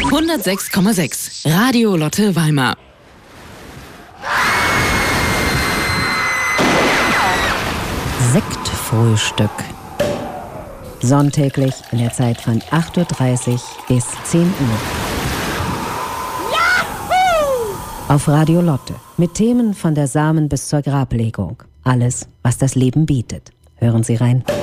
106,6. Radio Lotte Weimar. Sektfrühstück. Sonntäglich in der Zeit von 8:30 Uhr bis 10 Uhr. Auf Radio Lotte. Mit Themen von der Samen bis zur Grablegung. Alles, was das Leben bietet. Hören Sie rein.